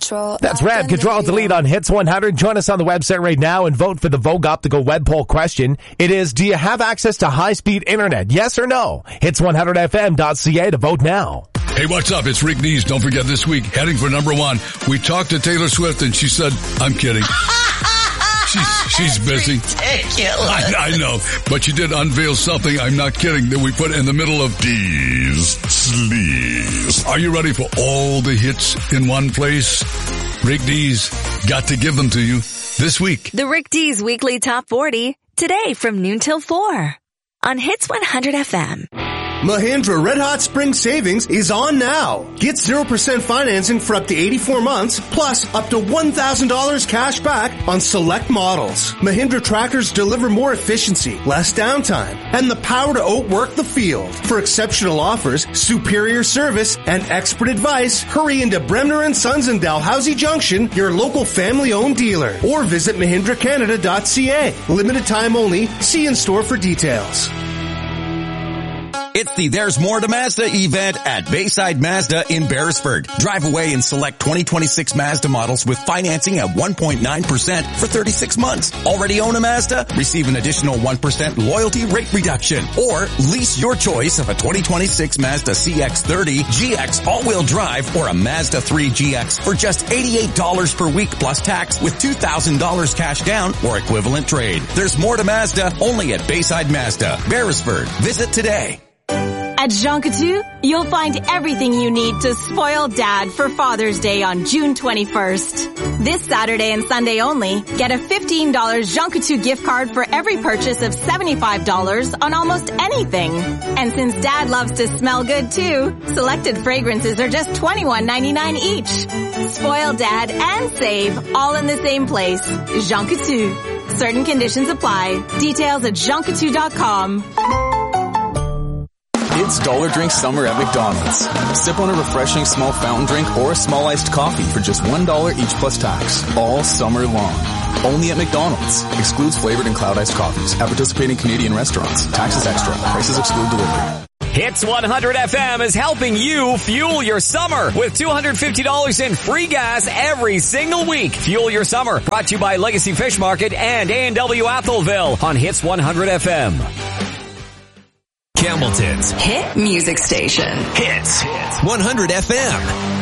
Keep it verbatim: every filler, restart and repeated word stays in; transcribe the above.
Control. That's Rad Control Delete on Hits one hundred. Join us on the website right now and vote for the Vogue Optical web poll question. It is, do you have access to high-speed internet? Yes or no? hits one hundred f m dot c a to vote now. Hey, what's up? It's Rick Dees. Don't forget this week, heading for number one. We talked to Taylor Swift and she said, I'm kidding. She's, she's busy. Ridiculous. I, I know, but she did unveil something, I'm not kidding, that we put in the middle of Dees Sleaze. Are you ready for all the hits in one place? Rick Dees got to give them to you this week. The Rick Dees Weekly Top forty, today from noon till four on Hits one hundred F M. Mahindra Red Hot Spring Savings is on now. Get zero percent financing for up to eighty-four months, plus up to one thousand dollars cash back on select models. Mahindra tractors deliver more efficiency, less downtime, and the power to outwork the field. For exceptional offers, superior service, and expert advice, hurry into Bremner and Sons in Dalhousie Junction, your local family-owned dealer, or visit mahindra canada dot c a. Limited time only. See in store for details. It's the There's More to Mazda event at Bayside Mazda in Beresford. Drive away and select twenty twenty-six Mazda models with financing at one point nine percent for thirty-six months. Already own a Mazda? Receive an additional one percent loyalty rate reduction. Or lease your choice of a twenty twenty-six Mazda C X thirty, G X all-wheel drive, or a Mazda three G X for just eighty-eight dollars per week plus tax with two thousand dollars cash down or equivalent trade. There's more to Mazda only at Bayside Mazda, Beresford. Visit today. At Jean Coutu, you'll find everything you need to spoil Dad for Father's Day on June twenty-first. This Saturday and Sunday only, get a fifteen dollars Jean Coutu gift card for every purchase of seventy-five dollars on almost anything. And since Dad loves to smell good too, selected fragrances are just twenty-one ninety-nine each. Spoil Dad and save all in the same place. Jean Coutu. Certain conditions apply. Details at jean coutu dot com. It's Dollar Drink Summer at McDonald's. Sip on a refreshing small fountain drink or a small iced coffee for just one dollar each plus tax. All summer long. Only at McDonald's. Excludes flavored and cloud iced coffees. At participating Canadian restaurants. Taxes extra. Prices exclude delivery. Hits one hundred F M is helping you fuel your summer with two hundred fifty dollars in free gas every single week. Fuel your summer. Brought to you by Legacy Fish Market and A and W Atholville on Hits one hundred F M. Hamilton's hit music station. Hits one hundred F M.